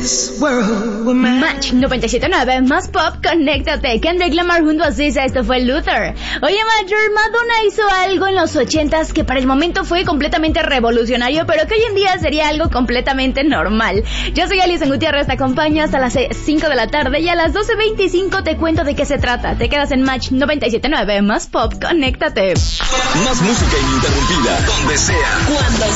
Match 97.9, más pop, conéctate. Kendrick Lamar junto a SZA, esto fue Luther. Oye, Major, Madonna hizo algo en los 80s que para el momento fue completamente revolucionario, pero que hoy en día sería algo completamente normal. Yo soy Alison Gutiérrez, te acompaño hasta las 5 de la tarde y a las 12:25 te cuento de qué se trata. Te quedas en Match 97.9, más pop, conéctate. Más música ininterrumpida, donde sea, cuando